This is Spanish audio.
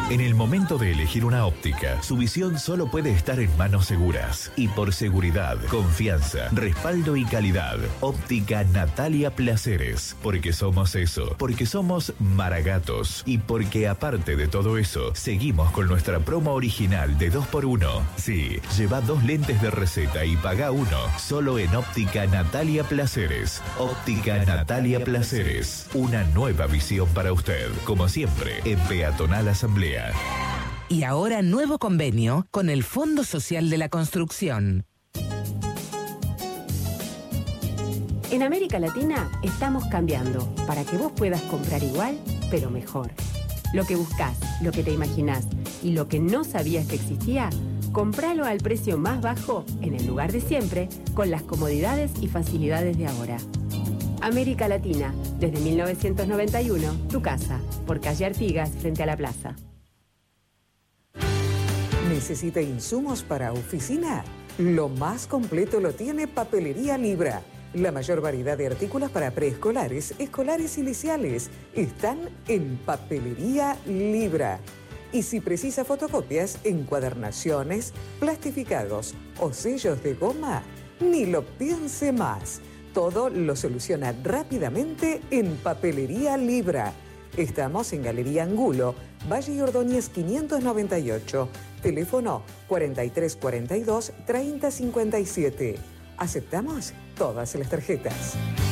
En el momento de elegir una óptica, su visión solo puede estar en manos seguras. Y por seguridad, confianza, respaldo y calidad. Óptica Natalia Placeres. Porque somos eso. Porque somos Maragatos. Y porque aparte de todo eso, seguimos con nuestra promo original de 2x1. Sí, lleva 2 lentes de receta y paga uno. Solo en Óptica Natalia Placeres. Óptica Natalia Placeres. Una nueva visión para usted. Como siempre, en Peatonal Asamblea. Y ahora nuevo convenio con el Fondo Social de la Construcción. En América Latina estamos cambiando para que vos puedas comprar igual, pero mejor. Lo que buscás, lo que te imaginás y lo que no sabías que existía, compralo al precio más bajo, en el lugar de siempre, con las comodidades y facilidades de ahora. América Latina, desde 1991, tu casa, por calle Artigas, frente a la plaza. ¿Necesita insumos para oficina? Lo más completo lo tiene Papelería Libra. La mayor variedad de artículos para preescolares, escolares y liceales están en Papelería Libra. Y si precisa fotocopias, encuadernaciones, plastificados o sellos de goma, ni lo piense más. Todo lo soluciona rápidamente en Papelería Libra. Estamos en Galería Angulo, Valle Ordóñez 598, teléfono 4342-3057. Aceptamos todas las tarjetas.